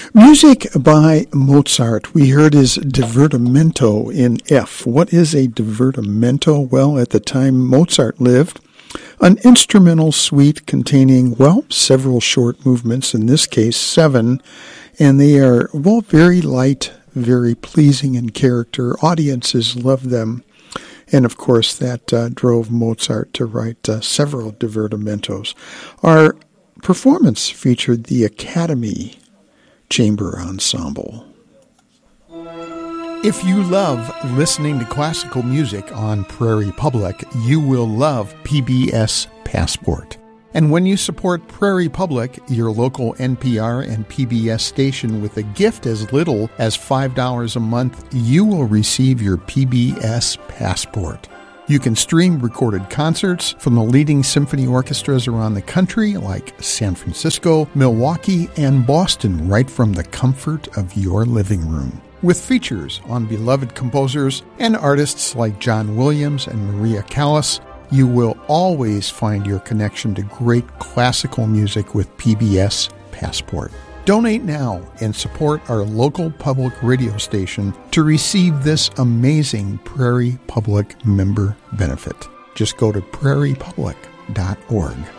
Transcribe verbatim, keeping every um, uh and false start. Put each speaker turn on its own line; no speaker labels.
Music by Mozart. We heard his Divertimento in F. What is a divertimento? Well, at the time Mozart lived, an instrumental suite containing, well, several short movements, in this case seven, and they are, well, very light, very pleasing in character. Audiences love them. And, of course, that uh, drove Mozart to write uh, several divertimentos. Our performance featured the Academy Chamber Ensemble. If you love listening to classical music on Prairie Public, you will love P B S Passport. And when you support Prairie Public, your local N P R and P B S station, with a gift as little as five dollars a month, you will receive your P B S Passport. You can stream recorded concerts from the leading symphony orchestras around the country, like San Francisco, Milwaukee, and Boston, right from the comfort of your living room. With features on beloved composers and artists like John Williams and Maria Callas, you will always find your connection to great classical music with P B S Passport. Donate now and support our local public radio station to receive this amazing Prairie Public member benefit. Just go to prairie public dot org.